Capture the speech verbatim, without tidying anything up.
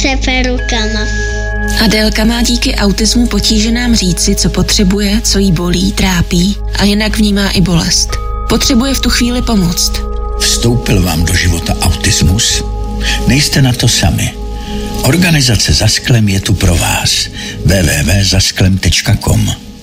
třepe rukama. Adélka má díky autismu potíženám říci, co potřebuje, co jí bolí, trápí a jinak vnímá i bolest. Potřebuje v tu chvíli pomoct. Vstoupil vám do života autismus? Nejste na to sami. Organizace Za sklem je tu pro vás. w w w tečka za sklem tečka com